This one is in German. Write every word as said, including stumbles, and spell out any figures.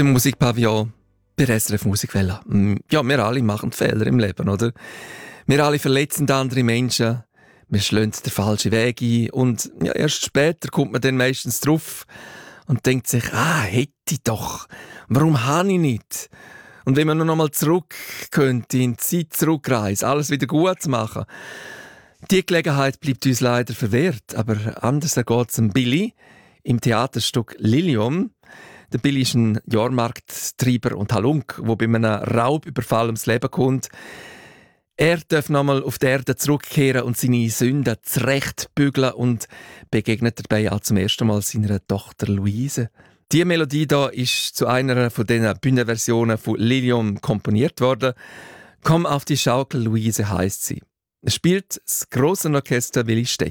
Der Musikpavillon bei S R F Musikwelle. Ja, wir alle machen Fehler im Leben, oder? Wir alle verletzen andere Menschen, wir schlagen den falschen Weg ein und ja, erst später kommt man dann meistens drauf und denkt sich, ah, hätte ich doch, warum habe ich nicht? Und wenn man nur noch mal zurück könnte, in die Zeit zurückreisen, alles wieder gut zu machen, die Gelegenheit bleibt uns leider verwehrt. Aber anders geht es Billy im Theaterstück Lilium. Der Billy ist ein Jahrmarkttreiber und Halunk, der bei einem Raubüberfall ums Leben kommt. Er darf nochmal auf die Erde zurückkehren und seine Sünden zurechtbügeln und begegnet dabei auch zum ersten Mal seiner Tochter Luise. Diese Melodie da ist zu einer von diesen Bühnenversionen von Lilium komponiert worden. «Komm auf die Schaukel, Luise» heisst sie. Es spielt das grosse Orchester Willi Stech.